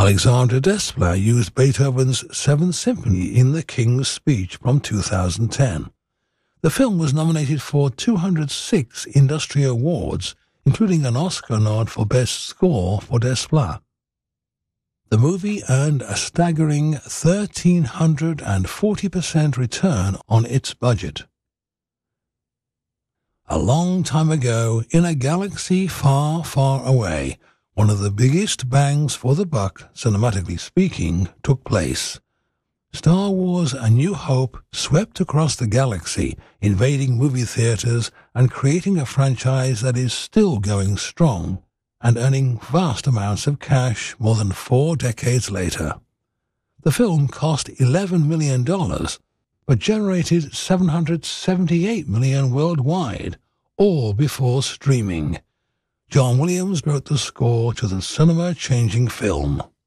Alexandre Desplat used Beethoven's Seventh Symphony in The King's Speech from 2010. The film was nominated for 206 industry awards, including an Oscar nod for Best Score for Desplat. The movie earned a staggering 1,340% return on its budget. A long time ago, in a galaxy far, far away, one of the biggest bangs for the buck, cinematically speaking, took place. Star Wars: A New Hope swept across the galaxy, invading movie theaters and creating a franchise that is still going strong and earning vast amounts of cash more than 4 decades later. The film cost $11 million, but generated $778 million worldwide, all before streaming. John Williams wrote the score to the cinema-changing film.